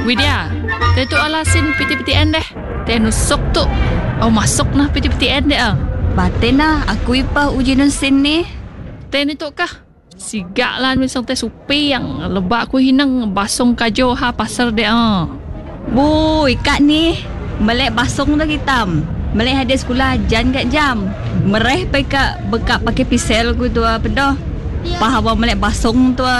Widya, dia tu alasin piti-pitiin deh. Dia nusuk tu. Oh, masuk nah piti-pitiin deh. Batin na, aku ipa uji nun sin ni. Dia ni tu kah? Sigak lah misal teh supi yang lebak aku hinang basong kajo ha pasar deh. Bu, ikat ni. Melek basong dah kitam. Melek hadir sekolah jan kat jam. Mereh pakai bekak pakai pisel ku tu apa dah. Pahawa melek basong tu